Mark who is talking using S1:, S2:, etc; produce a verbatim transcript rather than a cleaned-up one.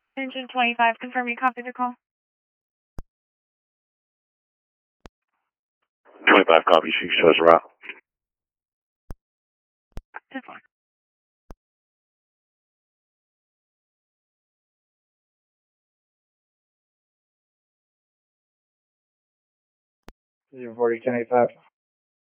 S1: Engine twenty-five, confirm you copied the call.
S2: twenty-five copy, she shows route.
S1: This one.
S3: zero forty ten eighty-five.